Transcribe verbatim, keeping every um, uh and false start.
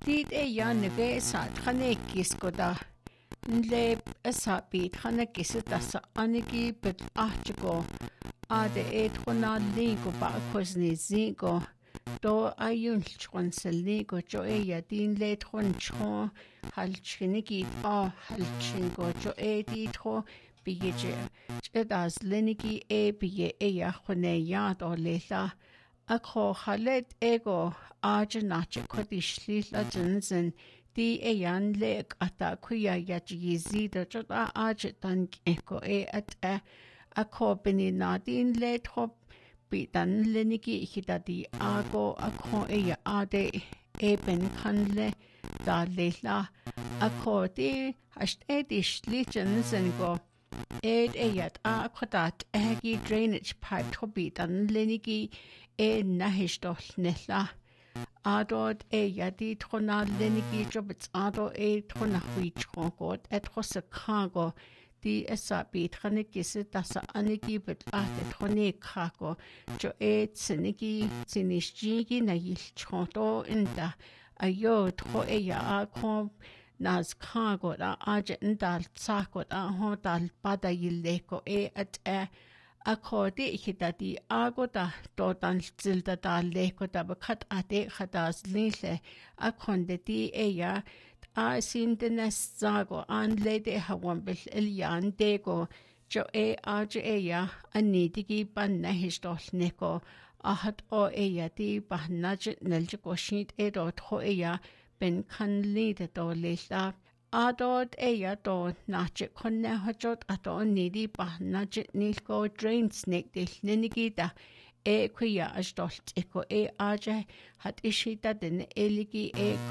Dit e janne sa tranekis koda nle esa bi tranekis tasa anigi bet ahtigo ade etrona ligo ba kosni zigo do ayun chonseligo jo e ya din letron chon halchinigi a halchingo jo e ditro bige chedas lenigi e bige e ya khone ya do lela akho khalet ego aj nache kodishli la jinzen di e yan le ata kuya ya jizi do jota aj tan eko e at a akho bini nadin le trop bi dan lenigi hidadi ago akho e ya ade e ben kanle da lela akho di hast e dishli jinzen go Ed eyat a kodat egi drainage pipe tobit an lenigi e nahistol nella. Adod e yadi trona lenigi jobits ado e trona huichongot et hosa kago di esa bitranigis dasa anigi bet ate trone kago jo e tsinigi tsinishjigi na yilchonto inda ayo tro e ya a kom Nas kago da aje dal sako da ho dal bada yileko e at e akodi hitadi ago da do dan zilda da leko da bakat ate khadas lile akonde di e ya a sin de nes zago an lede hawan bil ilyan dego jo e aje e ya anidigi ban nehistol neko ahat o e ya di bahnaj nelje koshit e do tho e ya ben kan lide do lela adod eya do nache konne hajot ato nidi ba nache nilko drain snake de nenigida e kuya ajdolt eko e aje hat ishita den eligi e